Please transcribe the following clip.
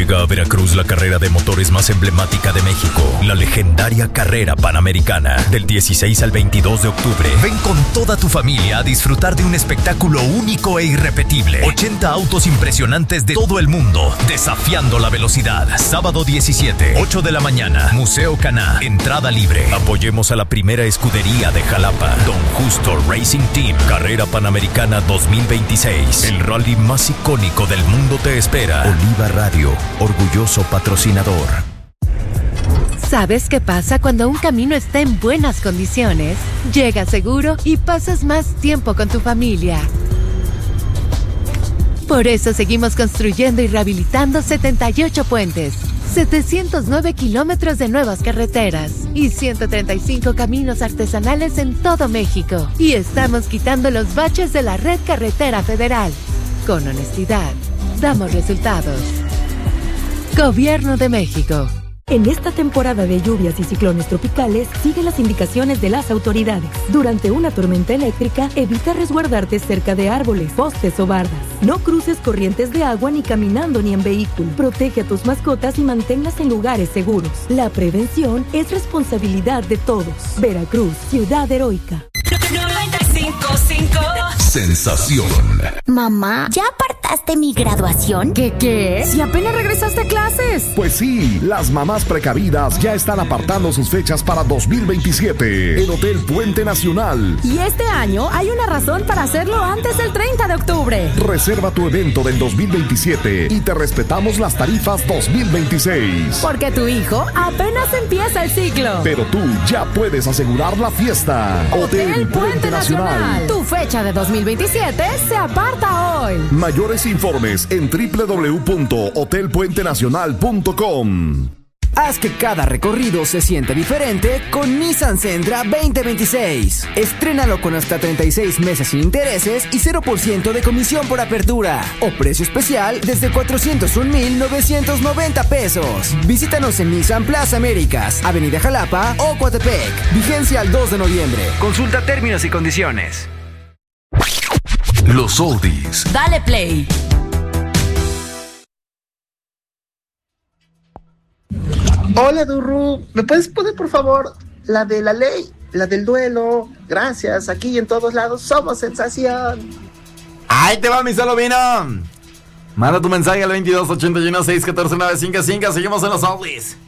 Llega a Veracruz la carrera de motores más emblemática de México, la legendaria Carrera Panamericana, del 16 al 22 de octubre. Ven con toda tu familia a disfrutar de un espectáculo único e irrepetible. 80 autos impresionantes de todo el mundo, desafiando la velocidad. Sábado 17, 8 de la mañana, Museo Caná, entrada libre. Apoyemos a la primera escudería de Jalapa, Don Justo Racing Team. Carrera Panamericana 2026, el rally más icónico del mundo te espera. Oliva Radio, orgulloso patrocinador. ¿Sabes qué pasa cuando un camino está en buenas condiciones? Llegas seguro y pasas más tiempo con tu familia. Por eso seguimos construyendo y rehabilitando 78 puentes, 709 kilómetros de nuevas carreteras y 135 caminos artesanales en todo México. Y estamos quitando los baches de la red carretera federal. Con honestidad, damos resultados. Gobierno de México. En esta temporada de lluvias y ciclones tropicales, sigue las indicaciones de las autoridades. Durante una tormenta eléctrica, evita resguardarte cerca de árboles, postes o bardas. No cruces corrientes de agua ni caminando ni en vehículo. Protege a tus mascotas y manténlas en lugares seguros. La prevención es responsabilidad de todos. Veracruz, ciudad heroica. 95.5 Sensación. Mamá, ¿ya apartaste mi graduación? ¿Qué? Si apenas regresaste a clases. Pues sí, las mamás precavidas ya están apartando sus fechas para 2027 en Hotel Puente Nacional. Y este año hay una razón para hacerlo antes del 30 de octubre. Reserva tu evento del 2027 y te respetamos las tarifas 2026. Porque tu hijo apenas empieza el ciclo. Pero tú ya puedes asegurar la fiesta. Hotel Puente Nacional. Tu fecha de 2027 se aparta hoy. Mayores informes en www.hotelpuentenacional.com. Haz que cada recorrido se sienta diferente con Nissan Sentra 2026. Estrénalo con hasta 36 meses sin intereses y 0% de comisión por apertura. O precio especial desde 401,990 pesos. Visítanos en Nissan Plaza Américas, Avenida Jalapa o Coatepec. Vigencia al 2 de noviembre. Consulta términos y condiciones. Los oldies. Dale play. Hola, Durru. ¿Me puedes poner, por favor, la de la ley? La del duelo. Gracias. Aquí y en todos lados somos sensación. ¡Ahí te va, mi Salovino! Manda tu mensaje al 2281-614-955. Seguimos en los oldies.